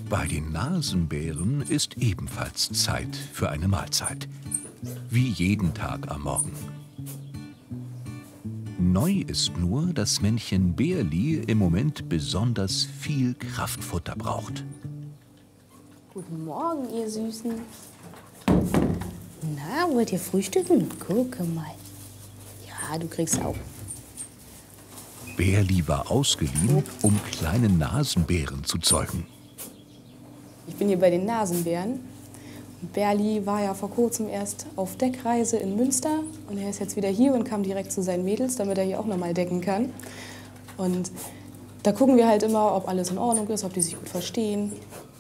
Bei den Nasenbären ist ebenfalls Zeit für eine Mahlzeit. Wie jeden Tag am Morgen. Neu ist nur, dass Männchen Bärli im Moment besonders viel Kraftfutter braucht. Guten Morgen, ihr Süßen. Na, wollt ihr frühstücken? Gucke mal. Ja, du kriegst auch. Bärli war ausgeliehen, um kleine Nasenbären zu zeugen. Ich bin hier bei den Nasenbären. Bärli war ja vor kurzem erst auf Deckreise in Münster und er ist jetzt wieder hier und kam direkt zu seinen Mädels, damit er hier auch noch mal decken kann. Und da gucken wir halt immer, ob alles in Ordnung ist, ob die sich gut verstehen.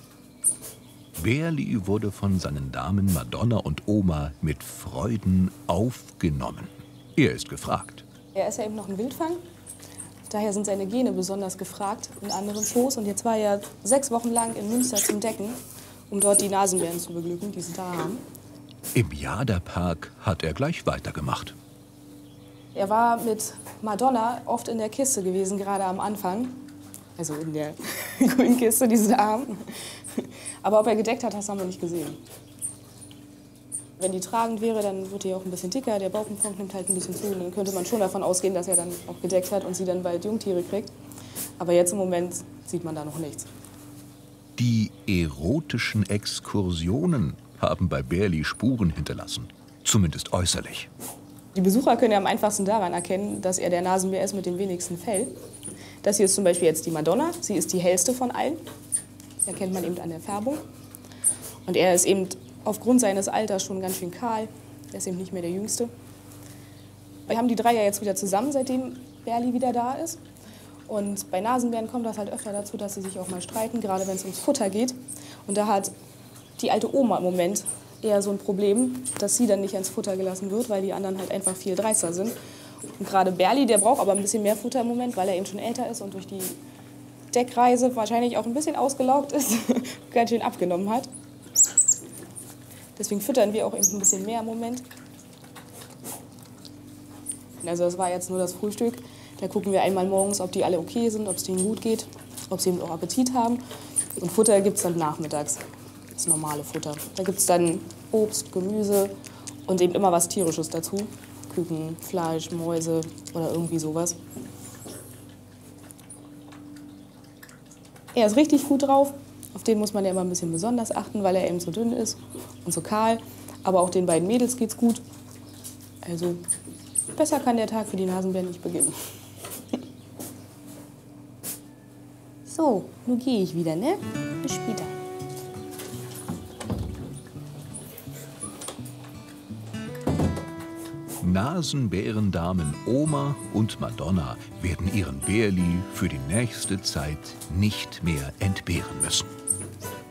Bärli wurde von seinen Damen Madonna und Oma mit Freuden aufgenommen. Er ist gefragt. Er ist ja eben noch ein Wildfang. Daher sind seine Gene besonders gefragt in anderen Zoos. Und jetzt war er 6 Wochen lang in Münster zum Decken, um dort die Nasenbären zu beglücken, die sie da haben. Im Jada-Park hat er gleich weitergemacht. Er war mit Madonna oft in der Kiste gewesen, gerade am Anfang. Also in der grünen Kiste, diese Arm. Aber ob er gedeckt hat, das haben wir nicht gesehen. Wenn die tragend wäre, dann wird die auch ein bisschen dicker. Der Bauchumfang nimmt halt ein bisschen zu. Und dann könnte man schon davon ausgehen, dass er dann auch gedeckt hat und sie dann bald Jungtiere kriegt. Aber jetzt im Moment sieht man da noch nichts. Die erotischen Exkursionen haben bei Bärli Spuren hinterlassen. Zumindest äußerlich. Die Besucher können ja am einfachsten daran erkennen, dass er der Nasenbär ist mit dem wenigsten Fell. Das hier ist zum Beispiel jetzt die Madonna. Sie ist die hellste von allen. Das erkennt man eben an der Färbung. Und er ist eben aufgrund seines Alters schon ganz schön kahl. Er ist eben nicht mehr der Jüngste. Wir haben die 3 ja jetzt wieder zusammen, seitdem Bärli wieder da ist. Und bei Nasenbären kommt das halt öfter dazu, dass sie sich auch mal streiten, gerade wenn es ums Futter geht. Und da hat die alte Oma im Moment eher so ein Problem, dass sie dann nicht ans Futter gelassen wird, weil die anderen halt einfach viel dreister sind. Und gerade Bärli, der braucht aber ein bisschen mehr Futter im Moment, weil er eben schon älter ist und durch die Deckreise wahrscheinlich auch ein bisschen ausgelaugt ist, ganz schön abgenommen hat. Deswegen füttern wir auch eben ein bisschen mehr im Moment. Also das war jetzt nur das Frühstück. Da gucken wir einmal morgens, ob die alle okay sind, ob es denen gut geht, ob sie eben auch Appetit haben. Und Futter gibt es dann nachmittags, das normale Futter. Da gibt es dann Obst, Gemüse und eben immer was Tierisches dazu. Küken, Fleisch, Mäuse oder irgendwie sowas. Er ist richtig gut drauf. Auf den muss man ja immer ein bisschen besonders achten, weil er eben so dünn ist und so kahl. Aber auch den beiden Mädels geht's gut. Also besser kann der Tag für die Nasenbären nicht beginnen. So, nun gehe ich wieder, ne? Bis später. Nasenbärendamen Oma und Madonna werden ihren Bärli für die nächste Zeit nicht mehr entbehren müssen.